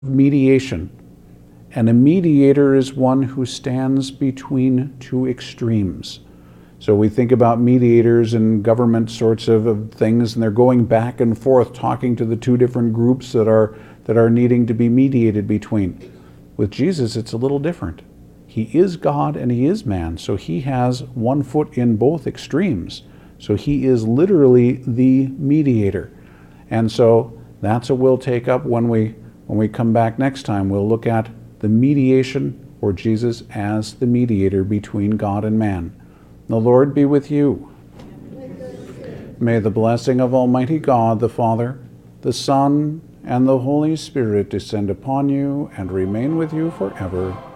mediation. And a mediator is one who stands between two extremes. So we think about mediators and government sorts of things, and they're going back and forth talking to the two different groups that are needing to be mediated between. With Jesus, it's a little different. He is God and he is man, so he has one foot in both extremes. So he is literally the mediator. And so that's what we'll take up when we come back next time. We'll look at the mediation, or Jesus as the mediator between God and man. The Lord be with you. May the blessing of Almighty God, the Father, the Son, and the Holy Spirit descend upon you and remain with you forever.